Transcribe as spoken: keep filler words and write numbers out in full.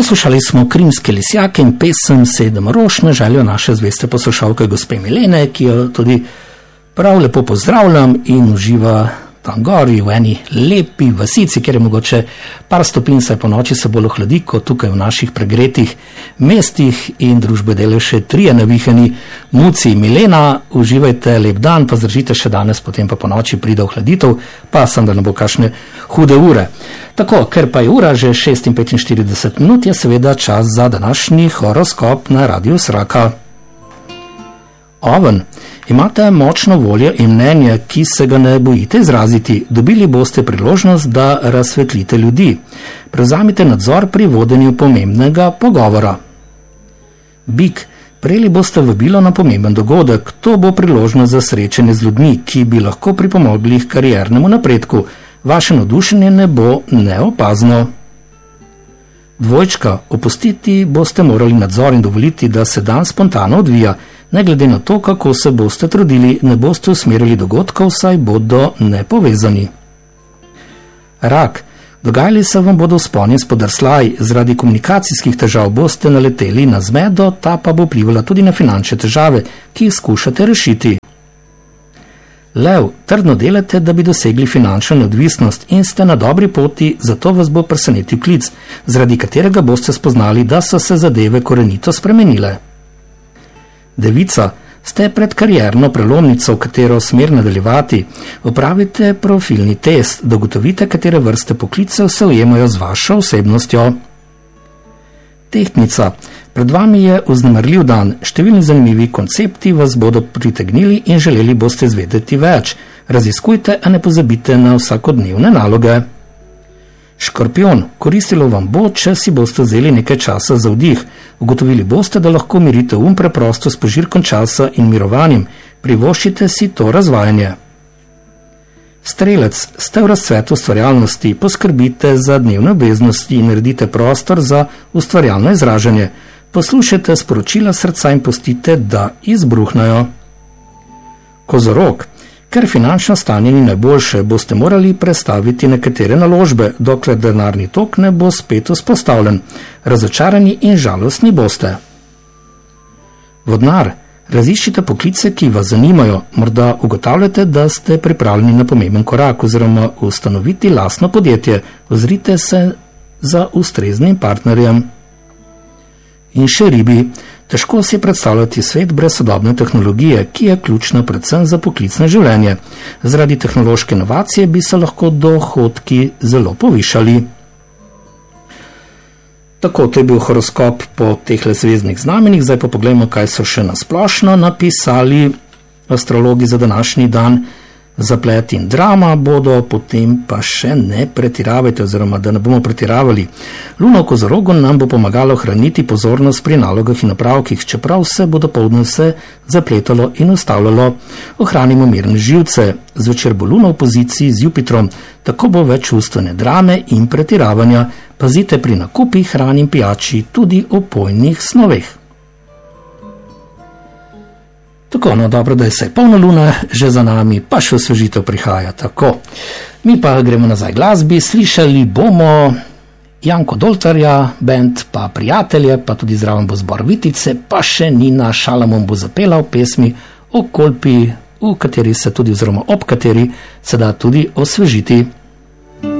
Poslušali smo Krimske lisjake in pesem Sedem rož na željo naše zveste poslušalke gospe Milene, ki jo tudi prav lepo pozdravljam in uživa tam gori v eni lepi vasici, kjer je mogoče par stopinj, saj po noči se bolj ohladi kot tukaj v naših pregretih mestih in družbe delajo še trije navihani muci. Milena, uživajte lep dan, pa zdržite še danes, potem pa po noči pride ohladitev, pa sem, da ne bo kakšne hude ure. Tako, ker pa je ura že šest in petinštirideset minut, je seveda čas za današnji horoskop na Radiu Sraka. Oven, imate močno voljo in mnenje, ki se ga ne bojite izraziti. Dobili boste priložnost, da razsvetlite ljudi. Prevzamite nadzor pri vodenju pomembnega pogovora. Bik, prejeli boste vabilo na pomemben dogodek. To bo priložnost za srečanje z ljudmi, ki bi lahko pripomogli k kariernemu napredku. Vaše navdušenje ne bo neopazno. Dvojčka, opustiti boste morali nadzor in dovoliti, da se dan spontano odvija. Ne glede na to, kako se boste trudili, ne boste usmerili dogodkov, saj bodo nepovezani. Rak, dogajali se vam bodo vzponi spodrslaj, zaradi komunikacijskih težav boste naleteli na zmedo, ta pa bo vplivala tudi na finančne težave, ki jih skušate rešiti. Lev, trdno delate, da bi dosegli finančno neodvisnost in ste na dobri poti, zato vas bo presenetil klic, zaradi katerega boste spoznali, da so se zadeve korenito spremenile. Devica, ste pred karierno prelomnico, v katero smer nadaljevati. Opravite profilni test, da ugotovite, katere vrste poklicev se ujemajo z vašo osebnostjo. Tehtnica, pred vami je vznemirljiv dan, številni zanimivi koncepti vas bodo pritegnili in želeli boste izvedeti več. Raziskujte, a ne pozabite na vsakodnevne naloge. Škorpion, koristilo vam bo, če si boste vzeli nekaj časa za vdih. Ugotovili boste, da lahko mirite um preprosto s požirkom časa in mirovanjem. Privoščite si to razvajanje. Strelec, ste v razcvetu ustvarjalnosti, poskrbite za dnevne obveznosti in naredite prostor za ustvarjalno izražanje. Poslušajte sporočila srca in pustite, da izbruhnajo. Kozorog, ker finančno stanje ni najboljše, boste morali prestaviti nekatere naložbe, dokler denarni tok ne bo spet vzpostavljen. Razočarani in žalostni boste. Vodnar, raziščite poklice, ki vas zanimajo. Morda ugotavljate, da ste pripravljeni na pomemben korak oziroma ustanoviti lastno podjetje. Ozrite se za ustreznim partnerjem. In še ribi, težko si predstavljati svet brez sodobne tehnologije, ki je ključna predvsem za poklicno življenje. Zaradi tehnološke inovacije bi se lahko dohodki zelo povišali. Tako, to je bil horoskop po tehle zvezdnih znamenjih, zdaj pa pogledamo, kaj so še nasplošno napisali astrologi za današnji dan. Zaplet in drama bodo, potem pa še ne pretiravajte, oziroma da ne bomo pretiravali. Luna v Kozorogu nam bo pomagala ohraniti pozornost pri nalogah in opravkih, čeprav se bo dopoldne vse zapletalo in ustavljalo. Ohranimo mirne živce, zvečer bo Luna v poziciji z Jupitrom, tako bo več čustvene drame in pretiravanja. Pazite pri nakupih, hrani in pijači, tudi o opojnih snoveh. Tako, no dobro, da je se polna luna že za nami, pa še osvežitev prihaja, tako. Mi pa gremo nazaj glasbi, slišali bomo Janko Doltarja, band, pa prijatelje, pa tudi zraven bo zbor Vitice, pa še Nina Šalamon bo zapela v pesmi o Kolpi, v kateri se tudi, oziroma ob kateri se da tudi osvežiti.